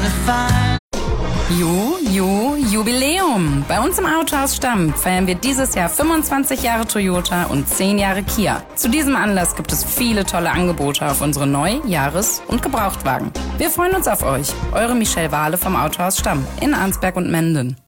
Jubiläum! Bei uns im Autohaus Stamm feiern wir dieses Jahr 25 Jahre Toyota und 10 Jahre Kia. Zu diesem Anlass gibt es viele tolle Angebote auf unsere Neu-, Jahres- und Gebrauchtwagen. Wir freuen uns auf euch. Eure Michelle Wahle vom Autohaus Stamm in Arnsberg und Menden.